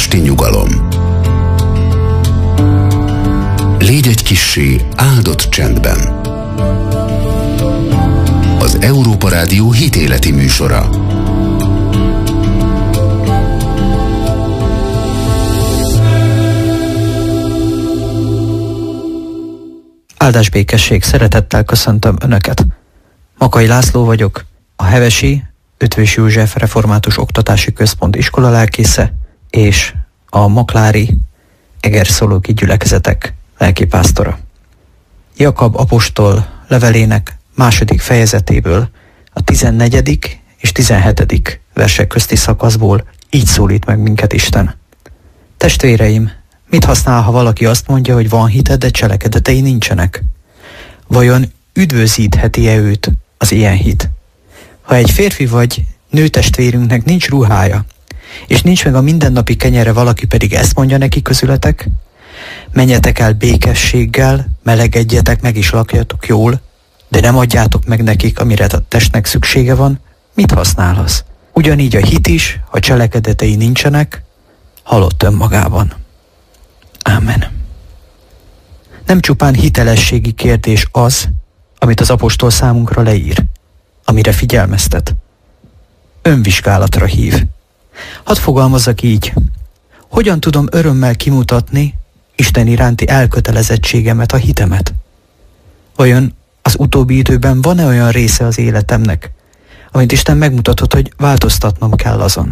esti nyugalom. Légy egy kissé áldott csendben. Az Európa Rádió hitéleti műsora. Áldás békesség, szeretettel köszöntöm Önöket. Makai László vagyok, a Hevesi Eötvös József Református Oktatási Központ iskolalelkésze és a maklári egerszolóki gyülekezetek lelkipásztora. Jakab apostol levelének 2. fejezetéből a 14. és 17. versek közti szakaszból így szólít meg minket Isten. Testvéreim, mit használ, ha valaki azt mondja, hogy van hite, de cselekedetei nincsenek? Vajon üdvözítheti-e őt az ilyen hit? Ha egy férfi vagy nőtestvérünknek nincs ruhája, és nincs meg a mindennapi kenyere, valaki pedig ezt mondja neki közületek, menjetek el békességgel, melegedjetek meg és lakjatok jól, de nem adjátok meg nekik, amire a testnek szüksége van, mit használ az? Ugyanígy a hit is, ha cselekedetei nincsenek, halott önmagában. Ámen. Nem csupán hitelességi kérdés az, amit az apostol számunkra leír, amire figyelmeztet. Önvizsgálatra hív. Hadd fogalmazzak így. Hogyan tudom örömmel kimutatni Isten iránti elkötelezettségemet, a hitemet? Vajon az utóbbi időben van-e olyan része az életemnek, amit Isten megmutatott, hogy változtatnom kell azon?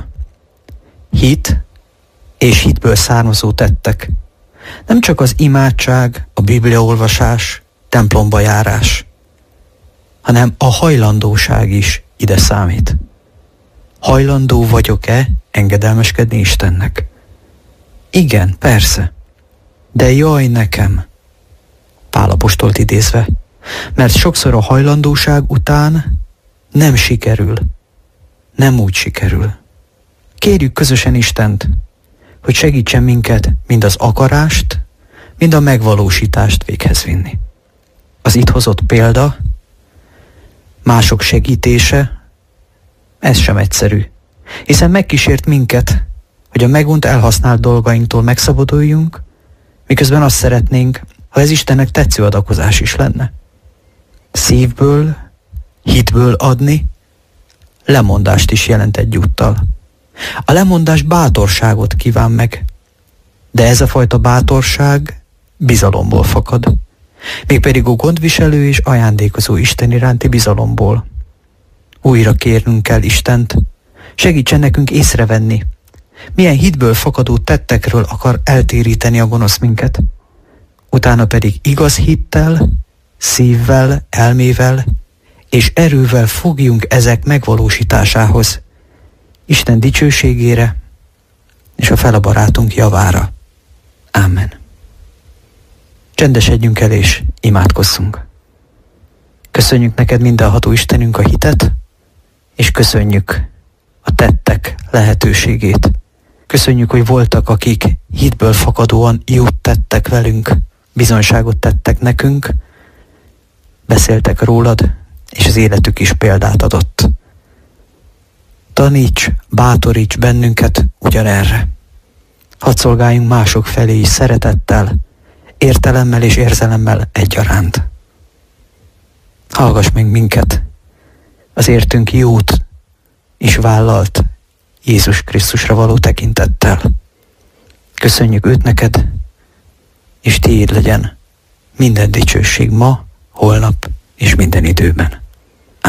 Hit és hitből származó tettek. Nem csak az imádság, a bibliaolvasás, templomba járás, hanem a hajlandóság is ide számít. Hajlandó vagyok-e engedelmeskedni Istennek? Igen, persze. De jaj nekem, Pál apostolt idézve, mert sokszor a hajlandóság után nem sikerül, nem úgy sikerül. Kérjük közösen Istent, hogy segítsen minket mind az akarást, mind a megvalósítást véghez vinni. Az itt hozott példa, mások segítése, ez sem egyszerű, hiszen megkísért minket, hogy a megunt elhasznált dolgainktól megszabaduljunk, miközben azt szeretnénk, ha ez Istennek tetsző adakozás is lenne. Szívből, hitből adni, lemondást is jelent egyúttal. A lemondás bátorságot kíván meg, de ez a fajta bátorság bizalomból fakad, mégpedig a gondviselő és ajándékozó Isten iránti bizalomból. Újra kérnünk kell Istent, segítsen nekünk észrevenni, milyen hitből fakadó tettekről akar eltéríteni a gonosz minket. Utána pedig igaz hittel, szívvel, elmével és erővel fogjunk ezek megvalósításához, Isten dicsőségére és a fele barátunk javára. Ámen. Csendesedjünk el és imádkozzunk. Köszönjük neked, mindenható Istenünk, a hitet, és köszönjük a tettek lehetőségét. Köszönjük, hogy voltak, akik hitből fakadóan jót tettek velünk, bizonyságot tettek nekünk, beszéltek rólad, és az életük is példát adott. Taníts, bátoríts bennünket ugyanerre. Hadd szolgáljunk mások felé is szeretettel, értelemmel és érzelemmel egyaránt. Hallgass meg minket, az értünk jót és vállalt Jézus Krisztusra való tekintettel. Köszönjük őt neked, és tiéd legyen minden dicsőség ma, holnap és minden időben.